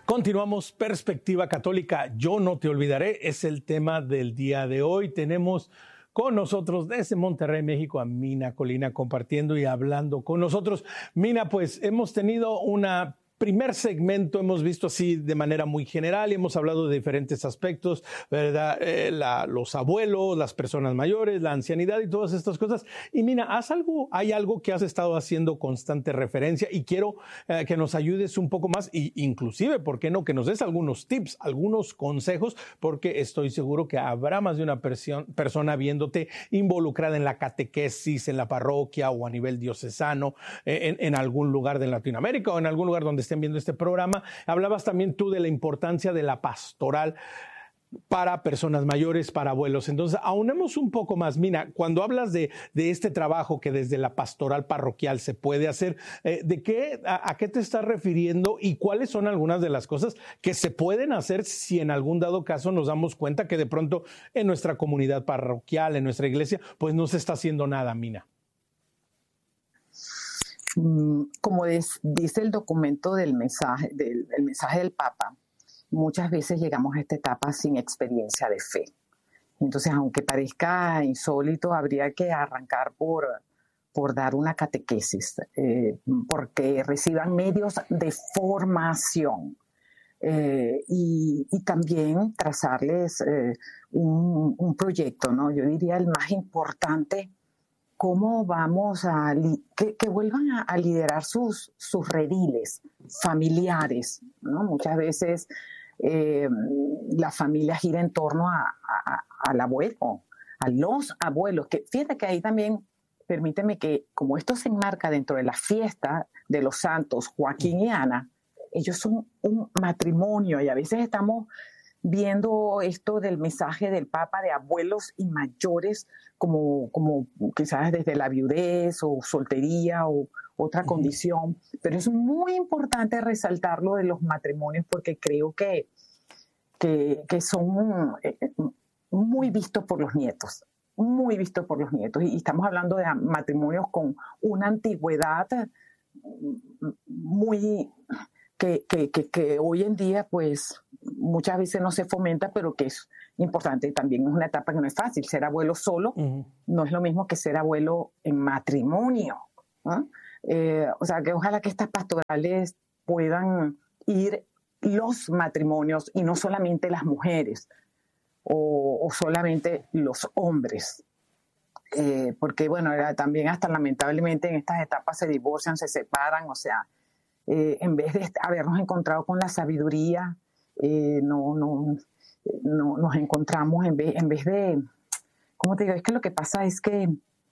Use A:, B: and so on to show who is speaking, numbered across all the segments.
A: Continuamos, Perspectiva Católica, yo no te olvidaré, es el tema del día de hoy. Tenemos con nosotros desde Monterrey, México, a Mina Colina compartiendo y hablando con nosotros. Mina, pues hemos tenido una primer segmento, hemos visto así de manera muy general y hemos hablado de diferentes aspectos, ¿verdad? Los abuelos, las personas mayores, la ancianidad y todas estas cosas. Y Mina, hay algo que has estado haciendo constante referencia y quiero que nos ayudes un poco más y inclusive, ¿por qué no? Que nos des algunos tips, algunos consejos, porque estoy seguro que habrá más de una persona viéndote involucrada en la catequesis, en la parroquia o a nivel diocesano, en algún lugar de Latinoamérica o en algún lugar donde estén viendo este programa. Hablabas también tú de la importancia de la pastoral para personas mayores, para abuelos. Entonces, aunemos un poco más. Mina, cuando hablas de este trabajo que desde la pastoral parroquial se puede hacer, ¿a qué te estás refiriendo y cuáles son algunas de las cosas que se pueden hacer si en algún dado caso nos damos cuenta que de pronto en nuestra comunidad parroquial, en nuestra iglesia, pues no se está haciendo nada, Mina?
B: Como dice el documento del mensaje del Papa, muchas veces llegamos a esta etapa sin experiencia de fe. Entonces, aunque parezca insólito, habría que arrancar por dar una catequesis, porque reciban medios de formación y también trazarles un proyecto, ¿no? Yo diría el más importante. ¿Cómo vamos que vuelvan a liderar sus rediles familiares, ¿no? Muchas veces la familia gira en torno al abuelo, a los abuelos. Que fíjate que ahí también, permíteme que, como esto se enmarca dentro de la fiesta de los santos Joaquín y Ana, ellos son un matrimonio y a veces estamos viendo esto del mensaje del Papa de abuelos y mayores como quizás desde la viudez o soltería o otra condición, pero es muy importante resaltar lo de los matrimonios porque creo que son muy vistos por los nietos, muy vistos por los nietos y estamos hablando de matrimonios con una antigüedad muy que hoy en día pues muchas veces no se fomenta, pero que es importante. También es una etapa que no es fácil. Ser abuelo solo no es lo mismo que ser abuelo en matrimonio, ¿no? O sea, que ojalá que estas pastorales puedan ir los matrimonios y no solamente las mujeres o solamente los hombres. Porque, bueno, también hasta lamentablemente en estas etapas se divorcian, se separan, o sea, en vez de habernos encontrado con la sabiduría, nos encontramos en vez de, ¿cómo te digo? Es que lo que pasa es que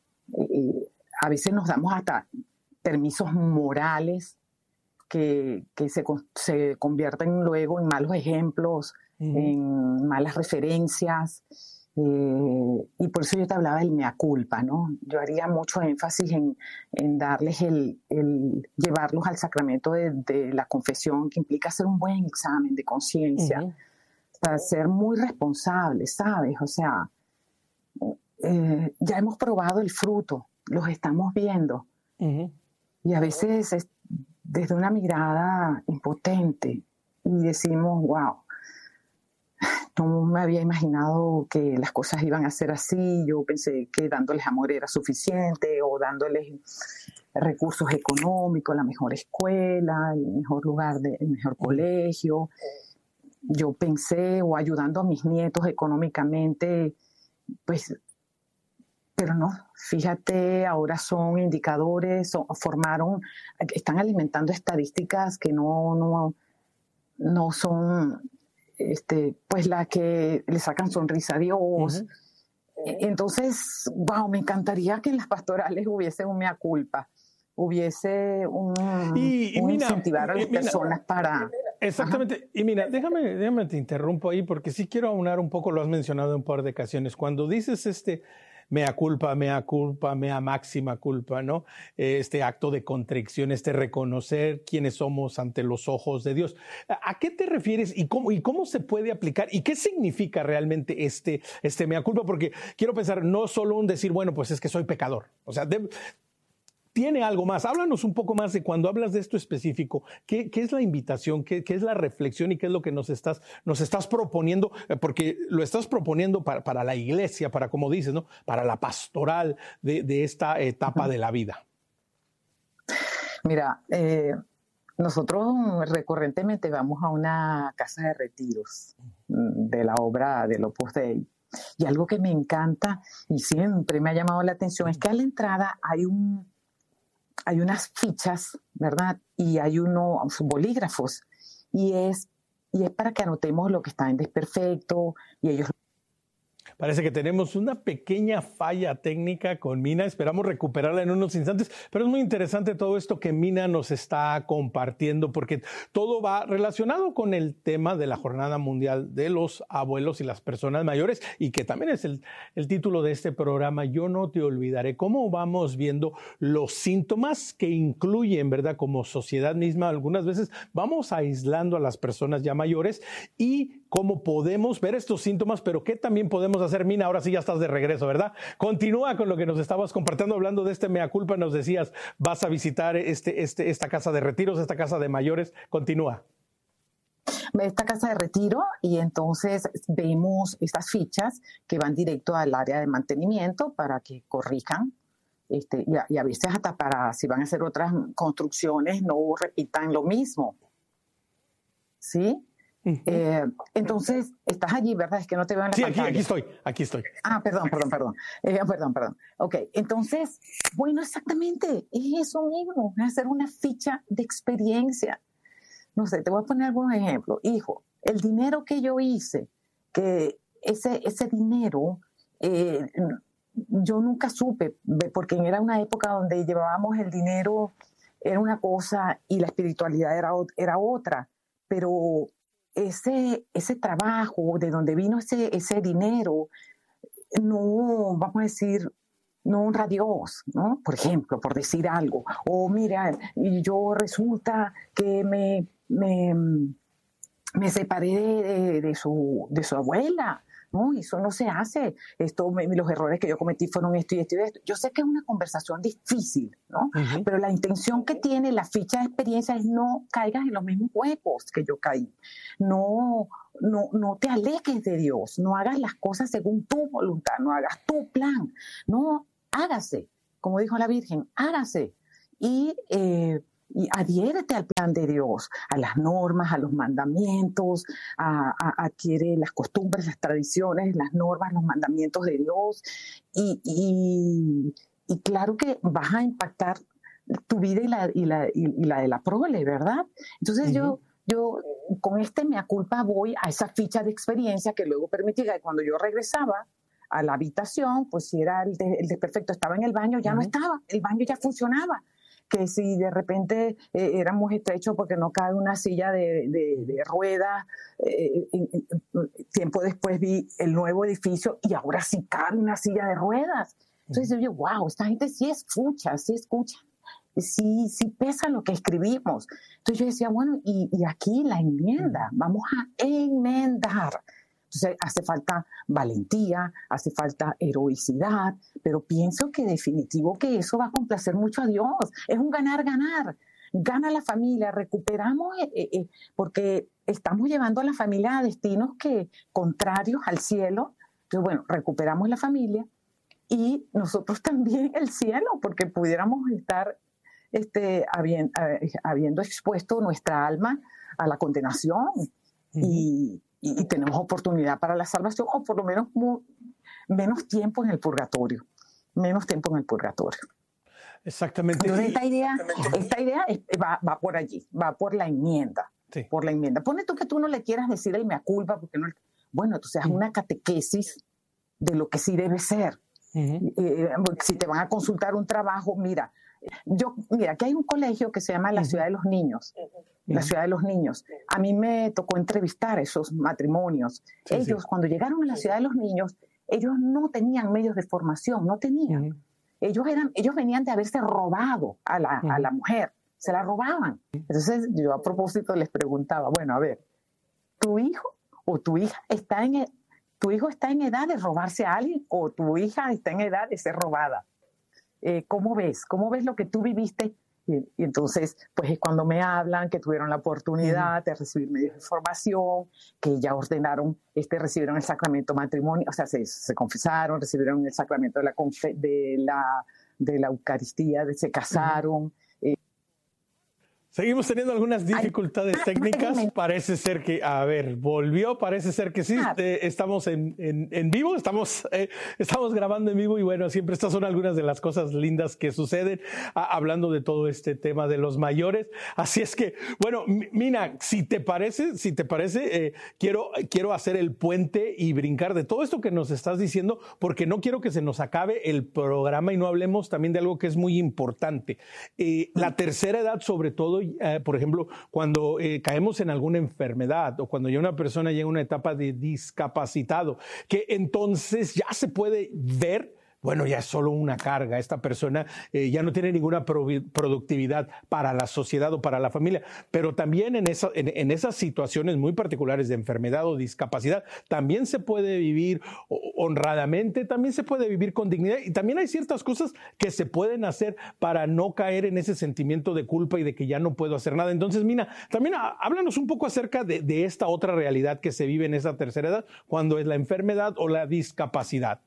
B: a veces nos damos hasta permisos morales que se convierten luego en malos ejemplos, en malas referencias. Y por eso yo te hablaba del mea culpa, ¿no? Yo haría mucho énfasis en darles llevarlos al sacramento de la confesión, que implica hacer un buen examen de conciencia, para ser muy responsables, ¿sabes? O sea, ya hemos probado el fruto, los estamos viendo, y a veces es desde una mirada impotente, y decimos, wow, no me había imaginado que las cosas iban a ser así. Yo pensé que dándoles amor era suficiente o dándoles recursos económicos, la mejor escuela, el mejor lugar, el mejor colegio. Yo pensé, o ayudando a mis nietos económicamente, pues, pero no. Fíjate, ahora son indicadores, están alimentando estadísticas que no son pues la que le sacan sonrisa a Dios. Entonces, wow, me encantaría que en las pastorales hubiese un mea culpa, hubiese un incentivar a las personas para...
A: Exactamente. Ajá. Y mira, déjame te interrumpo ahí porque sí quiero aunar un poco, lo has mencionado en un par de ocasiones. Cuando dices mea culpa, mea máxima culpa, ¿no? Este acto de contrición, reconocer quiénes somos ante los ojos de Dios. ¿A qué te refieres y cómo se puede aplicar? ¿Y qué significa realmente este mea culpa? Porque quiero pensar, no solo un decir, bueno, pues es que soy pecador. O sea, tiene algo más. Háblanos un poco más de cuando hablas de esto específico. ¿Qué es la invitación? ¿Qué es la reflexión? ¿Y qué es lo que nos estás proponiendo? Porque lo estás proponiendo para la iglesia, para, como dices, ¿no? Para la pastoral de esta etapa de la vida.
B: Mira, nosotros recurrentemente vamos a una casa de retiros de la obra del Opus Dei. Y algo que me encanta y siempre me ha llamado la atención es que a la entrada hay unas fichas, ¿verdad? Y hay unos bolígrafos. Y es para que anotemos lo que está en desperfecto y ellos...
A: Parece que tenemos una pequeña falla técnica con Mina. Esperamos recuperarla en unos instantes, pero es muy interesante todo esto que Mina nos está compartiendo porque todo va relacionado con el tema de la Jornada Mundial de los Abuelos y las Personas Mayores y que también es el título de este programa, Yo no te olvidaré. Cómo vamos viendo los síntomas que incluyen, ¿verdad? Como sociedad misma, algunas veces vamos aislando a las personas ya mayores y cómo podemos ver estos síntomas, pero qué también podemos hacer. Mina, ahora sí ya estás de regreso, ¿verdad? Continúa con lo que nos estabas compartiendo, hablando de este mea culpa, nos decías, vas a visitar esta casa de retiros, esta casa de mayores. Continúa.
B: Esta casa de retiro y entonces vemos estas fichas que van directo al área de mantenimiento para que corrijan y a veces hasta para, si van a hacer otras construcciones, no repitan lo mismo. ¿Sí? Entonces, estás allí, ¿verdad? Es que no te veo en la pantalla.
A: Sí, aquí estoy.
B: Ah, perdón. Perdón. Ok, entonces, bueno, exactamente, es eso mismo, es hacer una ficha de experiencia. No sé, te voy a poner algunos ejemplos. Hijo, el dinero que yo hice, que ese dinero, yo nunca supe, porque era una época donde llevábamos el dinero, era una cosa y la espiritualidad era otra, pero ese trabajo, de donde vino ese dinero, no, vamos a decir, no honra a Dios, ¿no? Por ejemplo, por decir algo. O mira, yo resulta que me separé de su abuela, ¿no? Y eso no se hace. Los errores que yo cometí fueron esto y esto y esto. Yo sé que es una conversación difícil, ¿no? Uh-huh. Pero la intención que tiene la ficha de experiencia es no caigas en los mismos huecos que yo caí. No te alejes de Dios. No hagas las cosas según tu voluntad. No hagas tu plan. No, hágase. Como dijo la Virgen, hágase. Y adhiérete al plan de Dios, a las normas, a los mandamientos, adquiere las costumbres, las tradiciones, las normas, los mandamientos de Dios y claro que vas a impactar tu vida y la de la prole, ¿verdad? Entonces uh-huh. yo con mea culpa voy a esa ficha de experiencia que luego permitía que cuando yo regresaba a la habitación, pues si era el desperfecto estaba en el baño, ya uh-huh. no estaba, el baño ya funcionaba. Que si de repente éramos estrechos porque no cabe una silla de ruedas, tiempo después vi el nuevo edificio y ahora sí cabe una silla de ruedas. Entonces yo, wow, esta gente sí escucha, sí pesa lo que escribimos. Entonces yo decía, bueno, y aquí la enmienda, vamos a enmendar. Entonces hace falta valentía, hace falta heroicidad, pero pienso que definitivo que eso va a complacer mucho a Dios. Es un ganar-ganar. Gana la familia, recuperamos, porque estamos llevando a la familia a destinos contrarios al cielo. Entonces, bueno, recuperamos la familia y nosotros también el cielo, porque pudiéramos estar habiendo expuesto nuestra alma a la condenación. Uh-huh. Y tenemos oportunidad para la salvación, o por lo menos menos tiempo en el purgatorio.
A: Exactamente.
B: Entonces, esta idea va por allí, va por la enmienda. Sí. Por la enmienda. Pone tú que tú no le quieras decir el mea culpa, porque no. Bueno, entonces haz una catequesis de lo que sí debe ser. Uh-huh. Si te van a consultar un trabajo, mira, aquí hay un colegio que se llama la Ciudad de los Niños. La Ciudad de los Niños. A mí me tocó entrevistar esos matrimonios. Sí, ellos, cuando llegaron a la Ciudad de los Niños, ellos no tenían medios de formación, no tenían. Uh-huh. Ellos venían de haberse robado a la mujer, se la robaban. Entonces yo a propósito les preguntaba, bueno, a ver, ¿tu hijo o tu hija está en edad de robarse a alguien o tu hija está en edad de ser robada? ¿cómo ves? ¿Cómo ves lo que tú viviste? Y entonces, pues es cuando me hablan que tuvieron la oportunidad de recibir medios de información, que ya ordenaron, recibieron el sacramento matrimonio, o sea, se confesaron, recibieron el sacramento de la Eucaristía, se casaron.
A: Seguimos teniendo algunas dificultades técnicas. Parece ser que, volvió, parece ser que sí. Estamos en vivo, estamos grabando en vivo y bueno, siempre estas son algunas de las cosas lindas que suceden hablando de todo este tema de los mayores. Así es que, bueno, Mina, si te parece, quiero hacer el puente y brincar de todo esto que nos estás diciendo, porque no quiero que se nos acabe el programa y no hablemos también de algo que es muy importante. La tercera edad, sobre todo, por ejemplo, cuando caemos en alguna enfermedad o cuando ya una persona llega a una etapa de discapacitado, que entonces ya se puede ver, bueno, ya es solo una carga. Esta persona ya no tiene ninguna productividad para la sociedad o para la familia. Pero también en esas situaciones muy particulares de enfermedad o discapacidad, también se puede vivir honradamente, también se puede vivir con dignidad. Y también hay ciertas cosas que se pueden hacer para no caer en ese sentimiento de culpa y de que ya no puedo hacer nada. Entonces, Mina, también háblanos un poco acerca de esta otra realidad que se vive en esa tercera edad, cuando es la enfermedad o la discapacidad.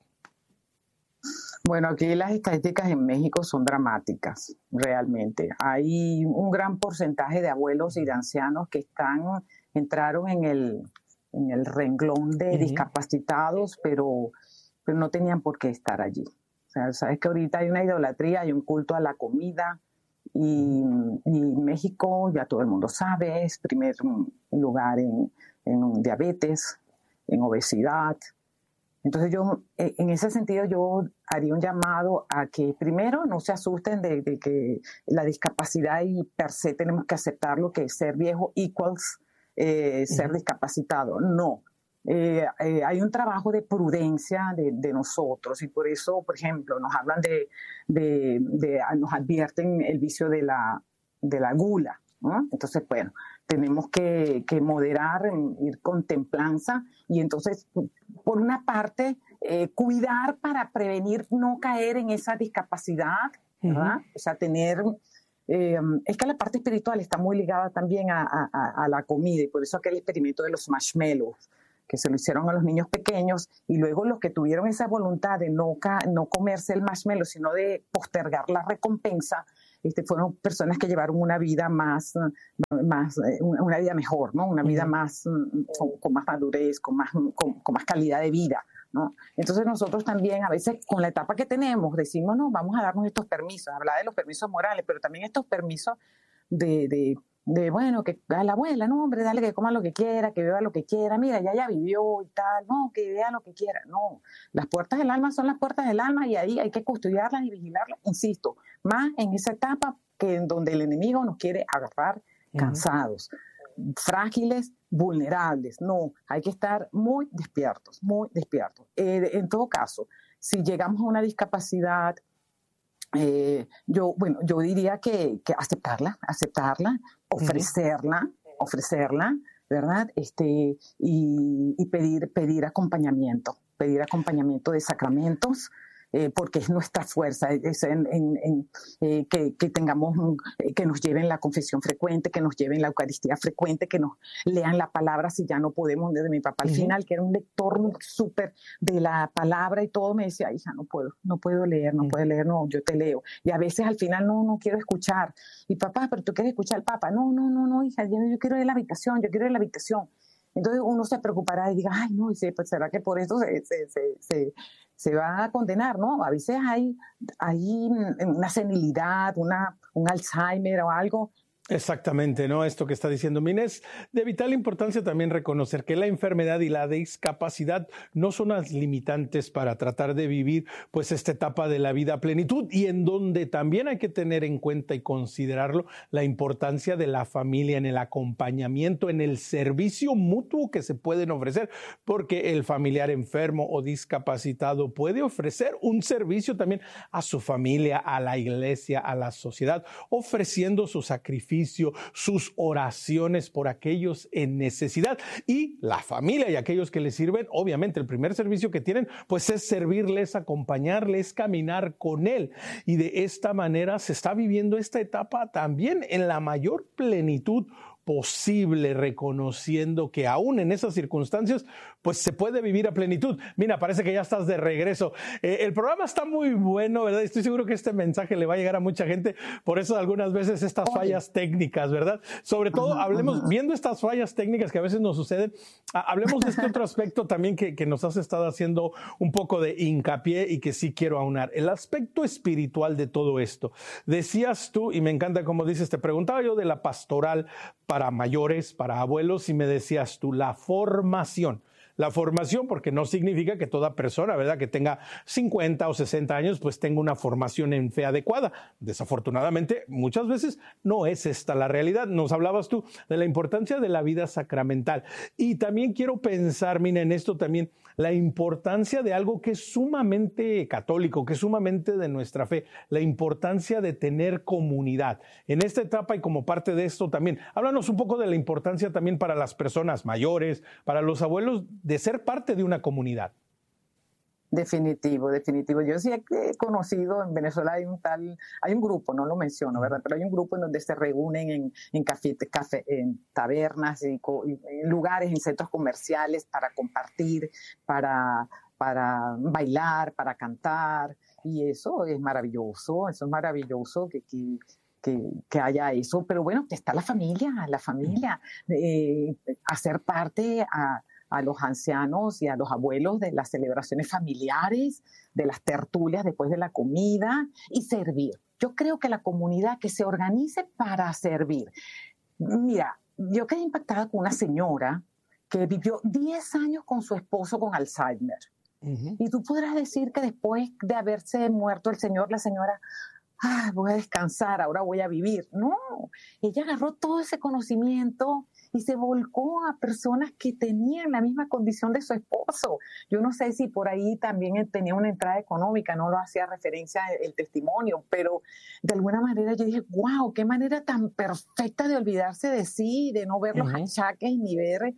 B: Bueno, aquí las estadísticas en México son dramáticas, realmente. Hay un gran porcentaje de abuelos y de ancianos que entraron en el renglón de discapacitados, pero no tenían por qué estar allí. O sea, sabes que ahorita hay una idolatría, hay un culto a la comida y México, ya todo el mundo sabe, es primer lugar en diabetes, en obesidad. Entonces yo, en ese sentido, yo haría un llamado a que primero no se asusten de que la discapacidad y per se tenemos que aceptarlo, que ser viejo equals ser discapacitado. No. Hay un trabajo de prudencia de nosotros y por eso, por ejemplo, nos hablan nos advierten el vicio de la gula, ¿no? Entonces, bueno, tenemos que moderar, ir con templanza y entonces, por una parte, cuidar para prevenir no caer en esa discapacidad, ¿verdad? O sea, es que la parte espiritual está muy ligada también a la comida y por eso aquel experimento de los marshmallows, que se lo hicieron a los niños pequeños y luego los que tuvieron esa voluntad de no comerse el marshmallow, sino de postergar la recompensa, fueron personas que llevaron una vida una vida mejor, ¿no? Una vida más, con más madurez, con más calidad de vida, ¿no? Entonces nosotros también a veces con la etapa que tenemos decimos, no, vamos a darnos estos permisos, hablar de los permisos morales, pero también estos permisos bueno, que a la abuela, no, hombre, dale que coma lo que quiera, que beba lo que quiera, mira, ya vivió y tal, no, que vea lo que quiera, no. Las puertas del alma son las puertas del alma y ahí hay que custodiarlas y vigilarlas, insisto, más en esa etapa en donde el enemigo nos quiere agarrar cansados, frágiles, vulnerables. No, hay que estar muy despiertos, muy despiertos. En todo caso, si llegamos a una discapacidad, yo diría que aceptarla, ofrecerla, ¿verdad? Y pedir acompañamiento de sacramentos, porque es nuestra fuerza, que tengamos, que nos lleven la confesión frecuente, que nos lleven la Eucaristía frecuente, que nos lean la palabra si ya no podemos. Desde mi papá al final, que era un lector súper de la palabra y todo, me decía, hija, no puedo leer, no, yo te leo. Y a veces al final no quiero escuchar. Y papá, pero tú quieres escuchar al Papa. No, hija, yo quiero ir a la habitación, Entonces uno se preocupará y diga, ay, no, pues será que por eso se va a condenar, ¿no? A veces hay una senilidad, un Alzheimer o algo.
A: Exactamente, ¿no? Esto que está diciendo Mina es de vital importancia también reconocer que la enfermedad y la discapacidad no son las limitantes para tratar de vivir pues esta etapa de la vida a plenitud y en donde también hay que tener en cuenta y considerarlo la importancia de la familia en el acompañamiento, en el servicio mutuo que se pueden ofrecer, porque el familiar enfermo o discapacitado puede ofrecer un servicio también a su familia, a la iglesia, a la sociedad, ofreciendo su sacrificio servicio, sus oraciones por aquellos en necesidad y la familia y aquellos que les sirven. Obviamente el primer servicio que tienen pues es servirles, acompañarles, caminar con Él, y de esta manera se está viviendo esta etapa también en la mayor plenitud posible, reconociendo que aún en esas circunstancias pues se puede vivir a plenitud. Mira, parece que ya estás de regreso. El programa está muy bueno, ¿verdad? Estoy seguro que este mensaje le va a llegar a mucha gente, por eso algunas veces estas fallas técnicas, ¿verdad? Sobre todo viendo estas fallas técnicas que a veces nos suceden, hablemos de este otro aspecto también que nos has estado haciendo un poco de hincapié y que sí quiero aunar, el aspecto espiritual de todo esto. Decías tú, y me encanta como dices, te preguntaba yo de la pastoral para mayores, para abuelos, y me decías tú, la formación. La formación, porque no significa que toda persona, ¿verdad?, que tenga 50 o 60 años, pues tenga una formación en fe adecuada. Desafortunadamente, muchas veces no es esta la realidad. Nos hablabas tú de la importancia de la vida sacramental. Y también quiero pensar, mira, en esto también, la importancia de algo que es sumamente católico, que es sumamente de nuestra fe, la importancia de tener comunidad. En esta etapa y como parte de esto también, háblanos un poco de la importancia también para las personas mayores, para los abuelos, de ser parte de una comunidad.
B: Definitivo, definitivo. Yo sí he conocido, en Venezuela hay un grupo, no lo menciono, ¿verdad? Pero hay un grupo en donde se reúnen en en tabernas y en lugares, en centros comerciales para compartir, para bailar, para cantar. Y eso es maravilloso que haya eso. Pero bueno, que está la familia, hacer parte a los ancianos y a los abuelos de las celebraciones familiares, de las tertulias después de la comida y servir. Yo creo que la comunidad que se organice para servir. Mira, yo quedé impactada con una señora que vivió 10 años con su esposo con Alzheimer. Y tú podrás decir que después de haberse muerto el señor, la señora, voy a descansar, ahora voy a vivir. No, ella agarró todo ese conocimiento y se volcó a personas que tenían la misma condición de su esposo. Yo no sé si por ahí también tenía una entrada económica, no lo hacía referencia el testimonio, pero de alguna manera yo dije, wow, qué manera tan perfecta de olvidarse de sí, de no ver los achaques ni ver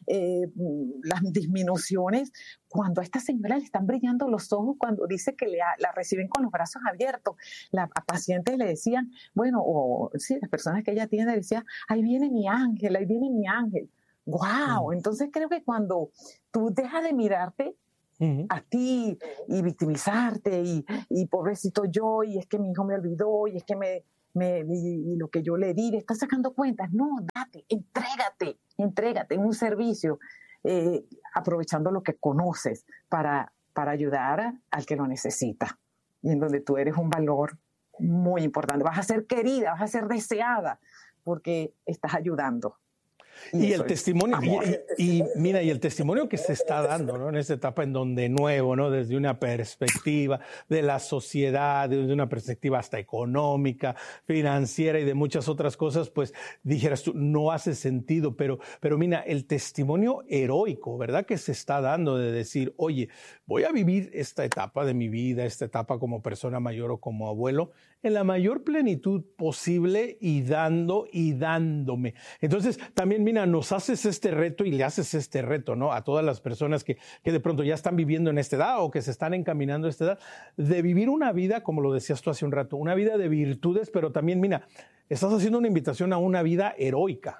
B: las disminuciones. Cuando a esta señora le están brillando los ojos, cuando dice que la reciben con los brazos abiertos, a pacientes le decían, bueno, sí, las personas que ella atiende le decían, ahí viene mi ángel, ahí viene mi ángel. ¡Wow! Entonces creo que cuando tú dejas de mirarte a ti y victimizarte y pobrecito yo, y es que mi hijo me olvidó, y es que y lo que yo le di, le estás sacando cuentas. No, date, entrégate en un servicio, aprovechando lo que conoces para ayudar al que lo necesita. Y en donde tú eres un valor muy importante. Vas a ser querida, vas a ser deseada, porque estás ayudando.
A: Y el testimonio, mira, y el testimonio que se está dando, ¿no?, en esta etapa en donde nuevo, ¿no?, desde una perspectiva de la sociedad, desde una perspectiva hasta económica, financiera y de muchas otras cosas, pues dijeras tú, no hace sentido, pero mira, el testimonio heroico, ¿verdad?, que se está dando de decir, oye, voy a vivir esta etapa de mi vida, esta etapa como persona mayor o como abuelo, en la mayor plenitud posible y dándome. Entonces, también, mira, nos haces este reto y le haces este reto, ¿no?, a todas las personas que de pronto ya están viviendo en esta edad o que se están encaminando a esta edad, de vivir una vida, como lo decías tú hace un rato, una vida de virtudes, pero también, mira, estás haciendo una invitación a una vida heroica.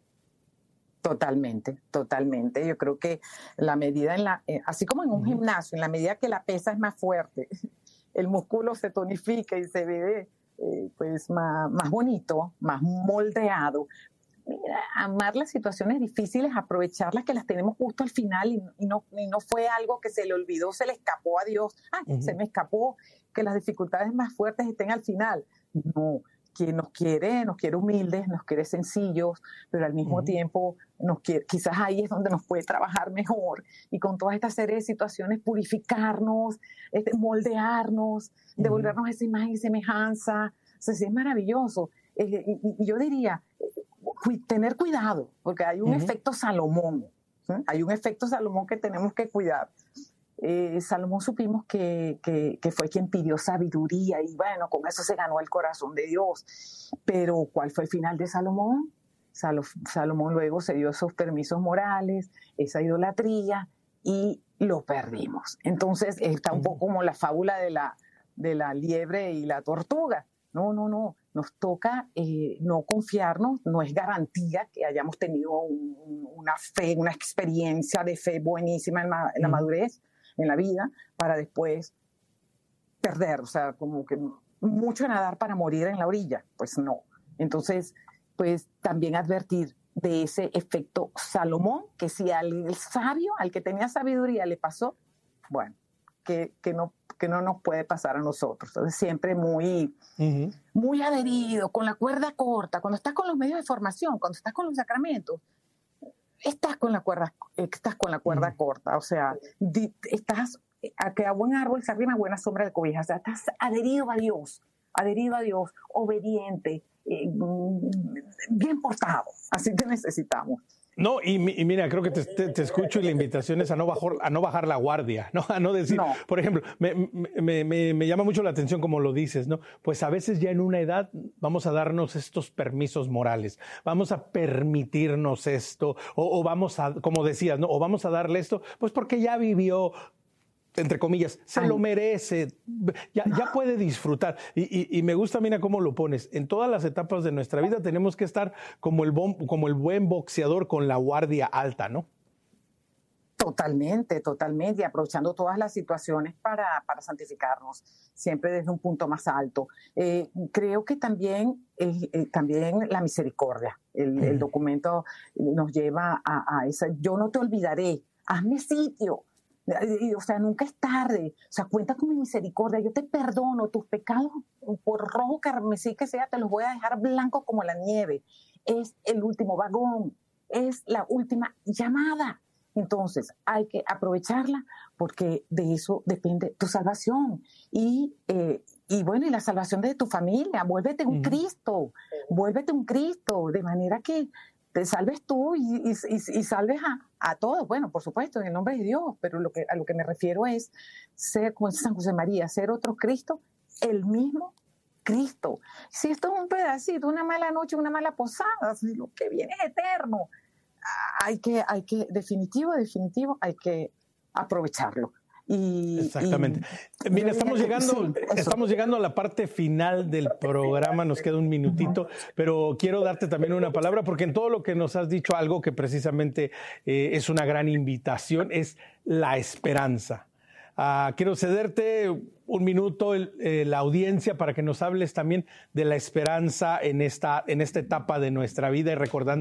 B: Totalmente, totalmente. Yo creo que la medida así como en un gimnasio, en la medida que la pesa es más fuerte, el músculo se tonifica y se ve pues más bonito, más moldeado. Mira, amar las situaciones difíciles, aprovecharlas, que las tenemos justo al final y no fue algo que se le olvidó, se le escapó a Dios. Se me escapó, que las dificultades más fuertes estén al final. No, que nos quiere humildes, nos quiere sencillos, pero al mismo tiempo nos quiere, quizás ahí es donde nos puede trabajar mejor, y con toda esta serie de situaciones purificarnos, moldearnos, devolvernos esa imagen y semejanza. O sea, sí, es maravilloso. Y yo diría, tener cuidado, porque hay un efecto Salomón, ¿sí? Hay un efecto Salomón que tenemos que cuidar. Salomón supimos que fue quien pidió sabiduría y bueno, con eso se ganó el corazón de Dios. Pero ¿cuál fue el final de Salomón? Salomón luego se dio esos permisos morales, esa idolatría y lo perdimos. Entonces está un poco como la fábula de la liebre y la tortuga. No, nos toca no confiarnos, no es garantía que hayamos tenido una fe, una experiencia de fe buenísima en la madurez, en la vida, para después perder, o sea, como que mucho nadar para morir en la orilla, pues no. Entonces, pues también advertir de ese efecto Salomón, que si al sabio, al que tenía sabiduría le pasó, bueno, que no nos puede pasar a nosotros. Entonces siempre muy adherido, con la cuerda corta. Cuando estás con los medios de formación, cuando estás con los sacramentos, estás con la cuerda corta. O sea, estás a que a buen árbol se arrima buena sombra de cobija. O sea, estás adherido a Dios, obediente, bien portado. Así te necesitamos.
A: No, y mira, creo que te escucho y la invitación es a no bajar la guardia, ¿no? A no decir, no. Por ejemplo, me llama mucho la atención como lo dices, ¿no? Pues a veces ya en una edad vamos a darnos estos permisos morales, vamos a permitirnos esto, o vamos a, como decías, ¿no? O vamos a darle esto, pues porque ya vivió, entre comillas, se lo merece, ya puede disfrutar. Y me gusta, mira cómo lo pones. En todas las etapas de nuestra vida tenemos que estar como el buen boxeador con la guardia alta, ¿no?
B: Totalmente, y aprovechando todas las situaciones para santificarnos, siempre desde un punto más alto. Creo que también la misericordia, el documento nos lleva a esa, yo no te olvidaré, hazme sitio. O sea, nunca es tarde. O sea, cuenta con mi misericordia. Yo te perdono tus pecados, por rojo carmesí que sea, te los voy a dejar blancos como la nieve. Es el último vagón, es la última llamada. Entonces, hay que aprovecharla porque de eso depende tu salvación. Y bueno, y la salvación de tu familia. Vuélvete un Cristo, de manera que te salves tú y salves a todos. Bueno, por supuesto, en el nombre de Dios, pero a lo que me refiero es ser, como dice San José María, ser otro Cristo, el mismo Cristo. Si esto es un pedacito, una mala noche, una mala posada, lo que viene es eterno. Hay que definitivo, hay que aprovecharlo.
A: Exactamente. Mira, estamos llegando a la parte final del programa, nos queda un minutito, pero quiero darte también una palabra, porque en todo lo que nos has dicho algo que precisamente es una gran invitación, es la esperanza. Quiero cederte un minuto la audiencia para que nos hables también de la esperanza en esta etapa de nuestra vida y recordando